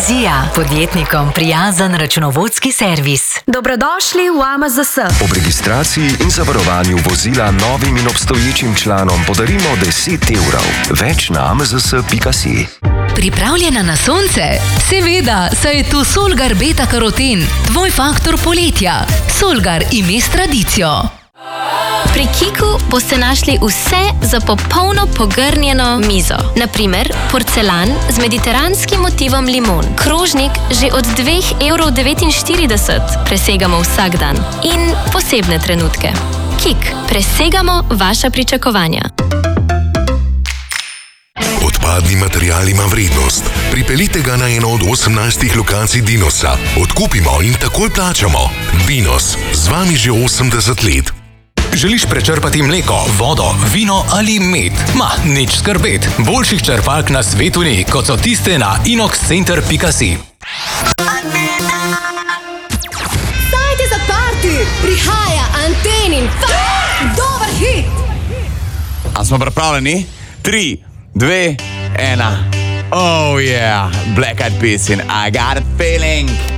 Vizija, podjetnikom prijazen računovodski servis. Dobrodošli v AMZS. Ob registraciji in zavarovanju vozila novim in obstoječim članom podarimo 10 evrov. Več na amzs.si. Pripravljena na sonce? Seveda, saj je tu Solgar Beta Karoten, tvoj faktor poletja. Solgar ime s tradicijo. Pri Kiku boste našli vse za popolno pogrnjeno mizo. Naprimer, porcelan z mediteranskim motivom limon. Krožnik že od 2,49 € presegamo vsak dan. In posebne trenutke. Kik, presegamo vaša pričakovanja. Odpadni material ima vrednost. Pripeljite ga na eno od 18 lokacij Dinosa. Odkupimo in takoj plačamo. Dinos, z vami že 80 let. Želiš prečrpati mleko, vodo, vino ali med? Nič skrbet. Boljših črpalk na svetu ni, kot so tiste na inoxcenter.si. Sajte za party! Prihaja Antenin dober hit! A smo pripravljeni? 3, 2, 1. Oh yeah, Black Eyed Peas in I Got a Feeling.